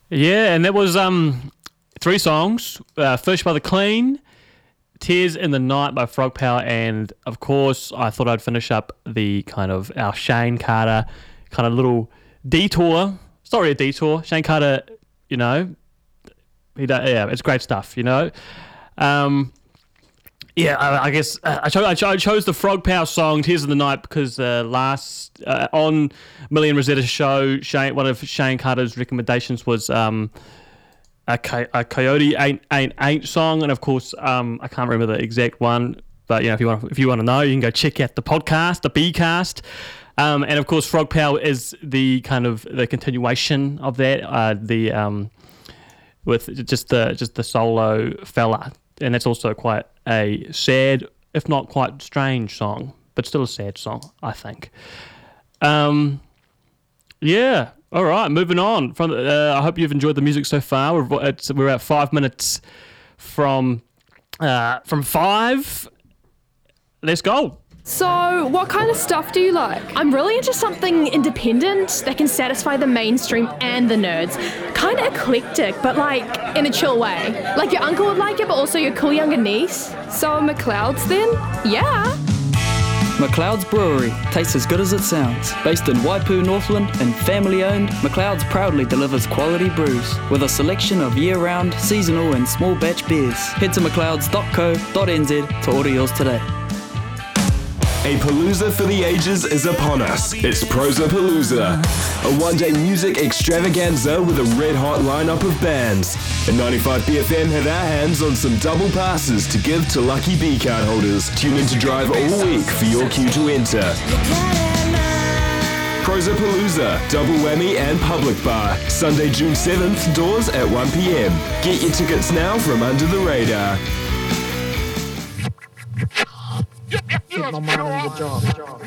Yeah, and that was three songs. Fish by The Clean, Tears in the Night by Frog Power, and of course I thought I'd finish up the kind of our Shane Carter kind of little detour. It's not really a detour. Shane Carter, it's great stuff, I guess I chose the Frog Power song "Tears in the Night" because last on Millie and Rosetta's show, one of Shane Carter's recommendations was a Coyote Ain't song, and of course I can't remember the exact one, but if you want to know, you can go check out the podcast, the B-cast. And of course, Frog Power is the kind of the continuation of that, with just the solo fella, and it's also quite a sad, if not quite strange song, but still a sad song, I think. Yeah. All right, moving on. I hope you've enjoyed the music so far. We're at 5 minutes from 5. Let's go. So, what kind of stuff do you like? I'm really into something independent that can satisfy the mainstream and the nerds. Kind of eclectic, but in a chill way. Like your uncle would like it, but also your cool younger niece. So, McLeod's then? Yeah. McLeod's Brewery tastes as good as it sounds. Based in Waipu, Northland, and family-owned, McLeod's proudly delivers quality brews with a selection of year-round, seasonal, and small batch beers. Head to mcleods.co.nz to order yours today. A palooza for the ages is upon us. It's Prosapalooza, a one-day music extravaganza with a red-hot lineup of bands. And 95BFM have our hands on some double passes to give to lucky B-card holders. Tune in to drive all week for your cue to enter. Prosapalooza, double whammy and public bar. Sunday, June 7th, doors at 1 p.m. Get your tickets now from Under the Radar. Get my mind on the job.